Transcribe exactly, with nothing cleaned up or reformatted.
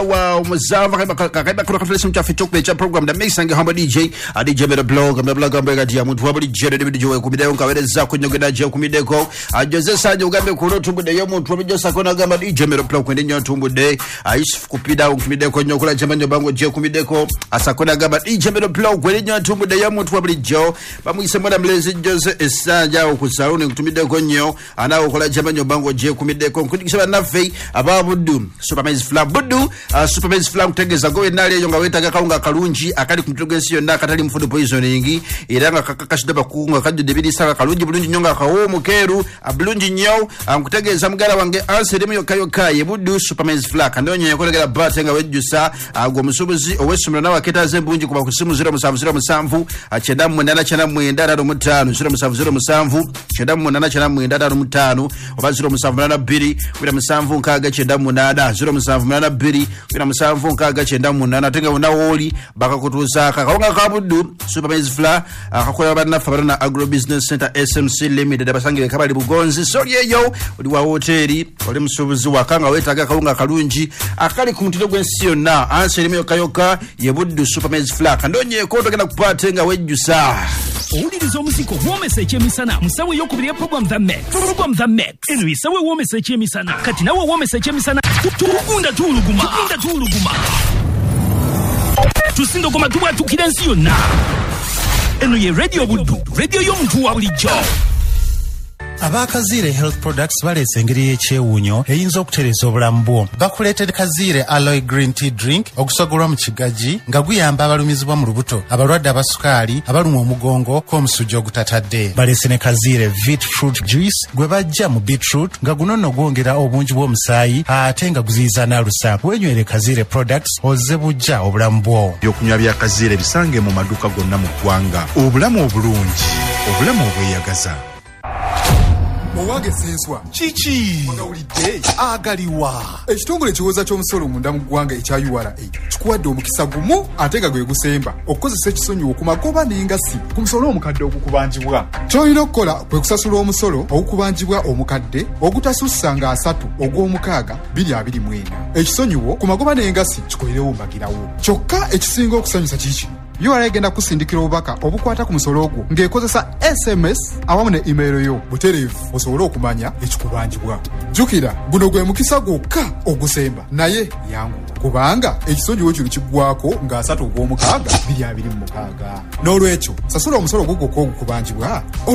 Wow, Mazava kakaiba kuna kafele simu chafi chokwe cha program da mix sange hamba D J a D J mera blog mera blog ambega dia muntu wabuli jere de bidiyo kumide yonka wereza kunyogeda je kumide ko ajoze sanje ugambe kuno tumbude yo muntu wabuli josa kona gamba D J mera blog kwende nyo tumbude aishi kupida kumide ko nyokula chambanyo bango je kumide ko asakona gamba D J mera blog kwende nyo tumbude yo muntu wabuli jo bamwise mwana mlezi jose esanja okusaluni kutumide ko nyo ana okola chambanyo bango je kumide ko kudikisha nafe ababudu superman's flag budu Uh, Superman's flag tegeza gowe nali yonga weta kaunga kalunji akali kumtogesi yonna katali mfudu poisoning iranga kakashidaba kunga kadu debidi saka kalunji bulunji nyonga kawo mukeru abulunji nyaw amkutegeza mgala wange anserimu yokayo kaye budu Superman's flag andonye yakolegera batenga wejusa agwo musubuzi owesumira nawa keta zembunji kuba kusimu zero musanvu zero musanvu achenda munana chana mwenda daro mutano zero musanvu zero musanvu chenda munana chana mwenda daro mutano oba zero musanvu munana biri wira musanvu nkaga chenda munana zero musanvu munana biri wira musanvu nkaga chenda munana tenga unawoli bakakutuza kakaonga kabudu Superman's flag akakola bana fabarana agro business center S M C limited abasangire kabali bugonzi sori yeyo uli wa hoteli oli musubuzi wakanga wetaga kaunga kalunji akali kumutiro gwensiyo na anseri meyo kayoka yebudu Superman's flag ndonye ko togenda kupatenga wejusa Uliriza omuziko womesa ekyemisana musawe yokubiriye program the Met program the Met eno isawe womesa ekyemisana kati nawe womesa ekyemisana tukunda tuluguma tukunda tuluguma tusindo koma tuwa tukirensi yonna eno ye radio budu radio y'omuntu wa bulijjo Abakazire Health Products balese engeri y'ekyewuunyo eyinza okutereza obulamu bwo. Bakuleetera Kazire Aloe Green Tea Drink okusogolwa mu kigaji nga guyamba abalumizibwa mu lubuto, abalwadde abasukaali, abalumwa omugongo k'omusujja ogutatadde. Balese ne Kazire Vit Fruit Juice gwe bajja mu beetroot nga guno nno gwongera obungi bw'omusaayi ate nga guziyiza n'alusa. Wenywere Kazire Products ozze bujja obulamu bwo. Byokunywa bya Kazire bisange mu maduuka gonna mu ggwanga. Obulamu obulungi, obulamu obweyagaza. Mwage senswa Chichi Mwagawulidde agaliwa ekitongole kiwoza ky'omusolo munda mu ggwanga ekya U R A kikuwadde omukisa gumu ate nga gwe gusemba okukozesa ekisonyiwo ku magoba n'engasi ku musolo omukadde ogukubanjibwa. Ky'olina okukola kwe kusasula omusolo ogukubanjibwa omukadde ogutasussa nga asatu ogw'omukaaga bbiri abiri mu ena. Ekisonyiwo ku magoba n'engasi kikolerewo mbagirawo. Kyokka ekisinga okusanyusa kiki U R A egenda kusindikira obubaka obukwata ku musolo ogwo ng'ekozesa S M S awamu ne email yo butereevu osobole okumanya ekikubanjibwa. Jjukira guno gwe mukisa gwokka ogusemba naye yangu kubanga ekisonyiwo kino kiggwako nga asatu ogw'omukaaga bbiri abiri mu mukaaga. N'olwekyo sasula omusolo gwo gwokka ogukubanjibwa.